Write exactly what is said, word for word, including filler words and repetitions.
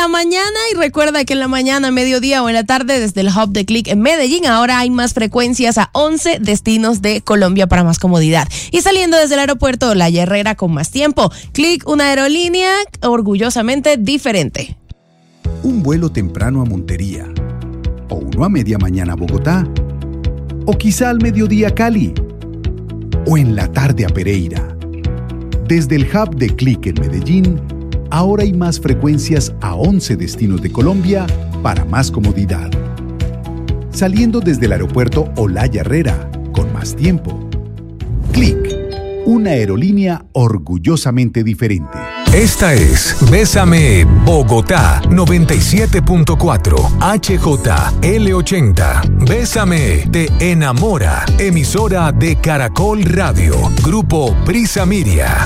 la mañana y recuerda que en la mañana, mediodía o en la tarde desde el hub de Click en Medellín ahora hay más frecuencias a once destinos de Colombia para más comodidad. Y saliendo desde el aeropuerto Olaya Herrera con más tiempo, Click, una aerolínea orgullosamente diferente. Un vuelo temprano a Montería, o uno a media mañana a Bogotá, o quizá al mediodía a Cali, o en la tarde a Pereira. Desde el hub de Click en Medellín, ahora hay más frecuencias a once destinos de Colombia para más comodidad. Saliendo desde el aeropuerto Olaya Herrera, con más tiempo. Click, una aerolínea orgullosamente diferente. Esta es Bésame Bogotá noventa y siete punto cuatro H J L ochenta. Bésame te enamora. Emisora de Caracol Radio. Grupo Prisa Miria.